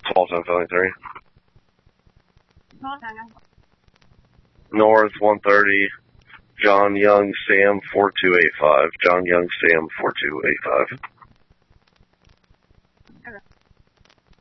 Small Town Philly 3. North 130, John Young Sam 4285. John Young Sam 4285.